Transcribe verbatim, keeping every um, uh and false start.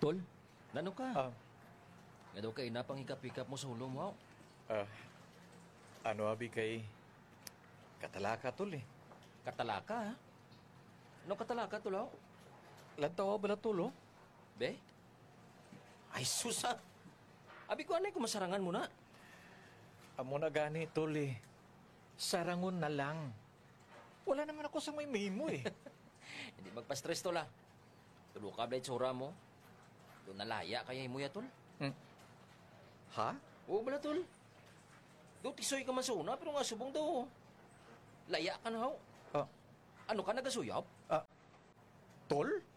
Tol, nano ka? Ah, Nga daw kay na pang hikap-hikap mo sa ulo mo. ah, ano abi kay katalaka tol eh. Katalaka, ha? Ano katalaka, tulaw? Lantaw bala tol oh. Be? Ay, susa! Abi ko, anay kumasarangan mo na. Amo na gani tol eh. Sarangon na lang. Wala naman ako sa may mimo eh. Hindi magpa-stress, tol, ha? Tulo ka, blay, tsura mo. Doon nalaya kaya mo ya, tol. Hmm. Ha? Oo, bala, tol. Doon tisoy ka man sa una, pero nga subong daw. Laya ka na, ho. Ah, Ano ka nagasuyap? ah, tol?